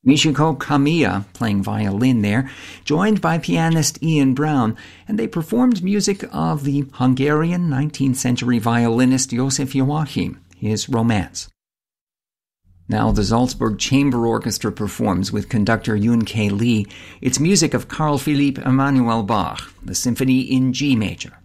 Michiko Kamiya, playing violin there, joined by pianist Ian Brown, and they performed music of the Hungarian 19th century violinist Josef Joachim, his Romance. Now the Salzburg Chamber Orchestra performs with conductor Yoon K. Lee its music of Carl Philipp Emanuel Bach, the Symphony in G major.